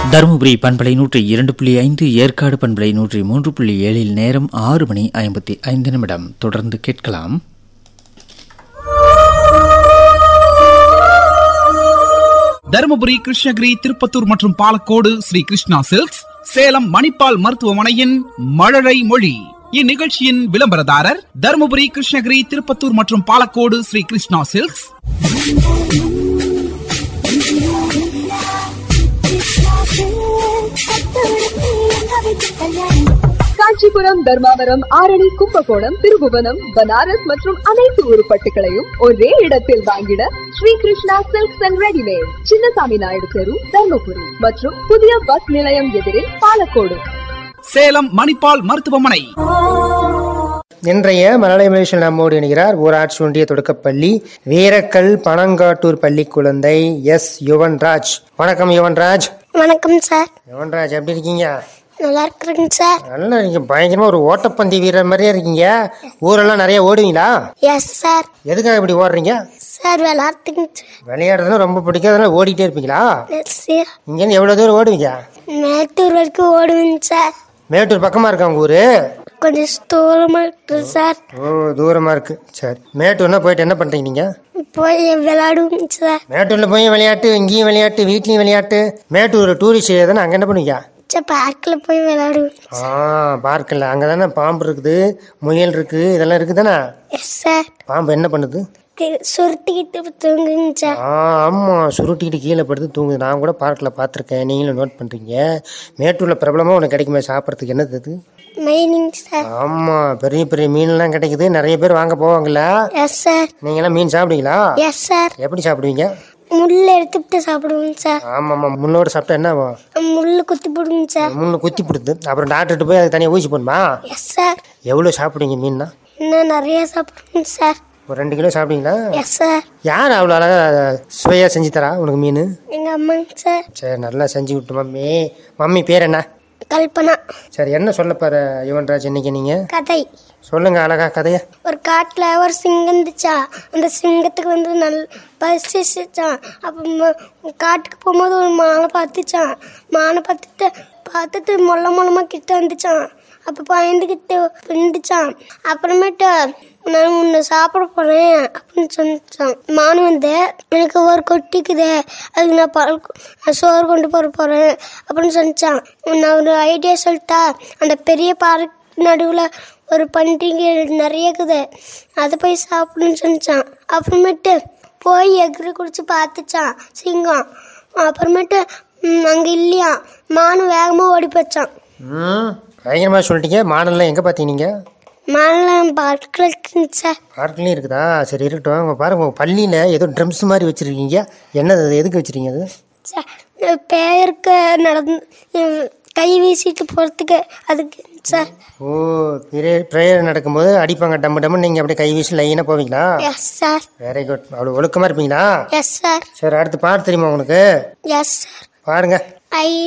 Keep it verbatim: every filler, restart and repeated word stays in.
தருமபுரி பண்பலை நூற்றி இரண்டு புள்ளி ஐந்து, ஏற்காடு பண்பலை நூற்றி மூன்று புள்ளி ஏழில் நேரம் ஆறு மணி ஐம்பத்தி ஐந்து நிமிடம். தொடர்ந்து கேட்கலாம். தருமபுரி, கிருஷ்ணகிரி, திருப்பத்தூர் மற்றும் பாலக்கோடு ஸ்ரீ கிருஷ்ணா சில்க்ஸ், சேலம் மணிப்பால் மருத்துவமனையின் மழலை மொழி. இந்நிகழ்ச்சியின் விளம்பரதாரர் தருமபுரி, கிருஷ்ணகிரி, திருப்பத்தூர் மற்றும் பாலக்கோடு ஸ்ரீ கிருஷ்ணா சில்க்ஸ். காஞ்சிபுரம், தர்மாவரம், ஆரணி, கும்பகோணம், திருபுவனம், பனாரஸ் மற்றும் அனைத்து உருப்பட்டுகளையும் ஒரே இடத்தில் வாங்கிட Sri Krishna silks and readymade, Chinnasamy Naidu தெரு, தர்மபுரி மற்றும் புதிய பஸ் நிலையம் எதிரில் பாலக்கோடு. சேலம் மணிப்பால் மருத்துவமனை. இன்றைய மழலை மலேசியில் நம்மோடு இணைகிறார் ஊராட்சி ஒன்றிய தொடக்கப்பள்ளி வீரக்கல் பனங்காட்டூர் பள்ளி குழந்தை எஸ் யுவன்ராஜ். வணக்கம் யுவன்ராஜ். வணக்கம் சார். யுவன்ராஜ், எப்படி இருக்கீங்க? நல்லா இருக்கிறேங்க சார். நல்லா இருக்கீங்க. பயங்கரமா ஒரு ஓட்டப்பந்தி வீரர் மாதிரியே இருக்கீங்க. ஊரெல்லாம் நிறைய ஓடுவீங்களா? Yes sir. எதுக்காக இப்படி ஓடுறீங்க? Sir விளையாடுறதுங்க sir. விளையாடுறதுனா ரொம்ப பிடிக்காதனால ஓடிட்டே இருப்பீங்களா? Yes sir. இங்கேருந்து எவ்வளவு தூரம் ஓடுவீங்க? மேட்டூர் வரைக்கும் ஓடுவேங்க சார். மேட்டூர் பக்கமா இருக்கா உங்க ஊரு? கொஞ்சம் தூரமா இருக்கு சார். ஓ, தூரமா இருக்கு. சரி, மேட்டூர்னா போயிட்டு என்ன பண்றீங்க நீங்க? போய் விளையாடுவோங்க சார். மேட்டூர்ல போய் விளையாட்டு, இங்கேயும் விளையாட்டு, வீட்லயும் விளையாட்டு. மேட்டூர் டூரிஸ்ட் ஏரியா தானே, அங்க என்ன பண்ணுவீங்க? சார் பார்க்கில் போய் விளையாடுவோம். ஆ, பார்க்கல. அங்கே தானே பாம்பு இருக்குது, முயல் இருக்கு, இதெல்லாம் இருக்குது தானே? Yes sir. பாம்பு என்ன பண்ணுது? சுருட்டிக்கிட்டு தூங்குங்க சார். ஆ, ஆமாம், சுருட்டிக்கிட்டு கீழே படுத்து தூங்குது. நான் கூட பார்க்கில் பார்த்துருக்கேன், நீங்களும் நோட் பண்ணுறீங்க. மேட்டூரில் பிரபலமாக உனக்கு கிடைக்குமே சாப்பிட்றதுக்கு, என்னது அது? Meaning sir. ஆமாம், பெரிய பெரிய மீன்லாம் கிடைக்குது. நிறைய பேர் வாங்க போவாங்களா? Yes sir. நீங்களாம் மீன் சாப்பிடுவீங்களா? Yes sir. எப்படி சாப்பிடுவீங்க? முள்ளு எடுத்துக்கிட்டு சாப்பிடுவோங்க சார். ஆமாம் ஆமாம், முள்ளோடு சாப்பிட்டா என்ன ஆகும்? முள்ளு குத்தி போடுங்க சார். முள்ளு குத்தி போடுது. அப்புறம் டாக்டர்கிட்ட போய் அதுக்கு தனியாக ஊசி போடணுமா? Yes sir. எவ்வளோ சாப்பிடுவீங்க மீன்னா? இன்னும் நிறைய சாப்பிடுவோங்க சார். ஒரு ரெண்டு கிலோ சாப்பிடுவீங்களா? Yes sir. யார் அவ்வளோ அழகாக சுவையாக செஞ்சு தரா உனக்கு மீன்? எங்கள் அம்மாங்க சார். சரி, நல்லா செஞ்சு விட்டு. மம்மி மம்மி பேர் என்ன? கல்பனா. சரி, என்ன சொல்ல போற யுவன்ராஜ் இன்னைக்கு நீங்க? கதை சொல்லுங்க, அழகா கதைய. ஒரு காட்டுல ஒரு சிங்கம் இருந்துச்சா. அந்த சிங்கத்துக்கு வந்து நல் பசிச்சான். அப்போ காட்டுக்கு போகும்போது ஒரு மானை பார்த்துச்சான். மானை பார்த்துட்டு பார்த்துட்டு மொல்ல மொல்லமா கிட்ட வந்துச்சான். அப்போ பயந்துக்கிட்டு பிண்டுச்சான். அப்புறமேட்டு நான் உன்னை சாப்பிட போறேன் அப்படின்னு சொன்னான். மானு வந்து எனக்கு ஒரு கொட்டிக்குது, அதுக்கு நான் பால் சோறு கொண்டு போற போறேன் அப்படின்னு சொன்னான். நான் ஒரு ஐடியா சொல்லிட்டா. அந்த பெரிய பார்க் நடுவில் ஒரு பண்டிகை நிறைய இருக்குது, அதை போய் சாப்பிடுன்னு சொன்னான். அப்புறமேட்டு போய் எக்ரி குடிச்சு பார்த்துச்சான் சிங்கம். அப்புறமேட்டு அங்கே இல்லையா, மானு வேகமாக ஓடி போச்சான். ம், பயங்கரமாக சொல்லிட்டீங்க. மானெல்லாம் எங்கே பார்த்தீங்க நீங்கள்? மானெல்லாம் பார்க்கில் இருக்குங்க சார். பார்க்லேயும் இருக்குதா? சரி, இருக்கட்டும். உங்கள் பாருங்க, உங்கள் பள்ளியில் ஏதோ ட்ரம்ஸ் மாதிரி வச்சுருக்கீங்க. என்னது அது? எதுக்கு வச்சுருக்கீங்க அது? சார் பேருக்கு நடந்து கை வீசிட்டு போகிறதுக்கு அதுக்கு சார். ஓ, ப்ரேயர் நடக்கும்போது அடிப்பாங்க டம்மு டம்மு, நீங்கள் அப்படியே கை வீசி லைனாக போவீங்களா? Yes sir. Very good. அவ்வளோ ஒழுக்கமாக இருப்பீங்களா? Yes sir. சரி, அடுத்து பாட்டு தெரியுமா உங்களுக்கு? Yes sir. பாருங்க. ஐ